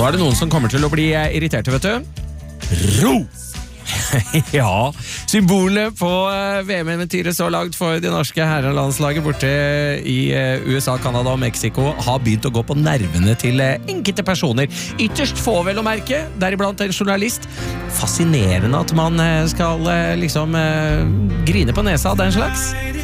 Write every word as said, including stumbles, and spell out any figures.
Nå er det noen som kommer til å bli irriterte, vet du. Ro! Ja, symbolet på V M-eventyret så langt for det norske herrelandslaget borte i U S A, Canada og Mexico har begynt å gå på nervene til enkelte personer. Ytterst få vel å merke, deriblant en journalist. Fascinerende at man skal liksom grine på nesa av den slags.